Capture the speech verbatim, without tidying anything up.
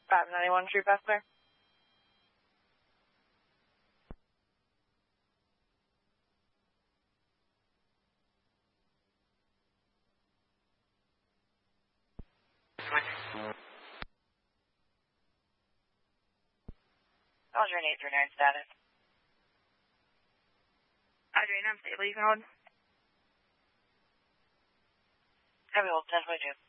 five ninety-one True Pass Clear. Aldrin eight three nine status. Aldrin, I'm stable. You can hold. Heavy hold, ten twenty-two.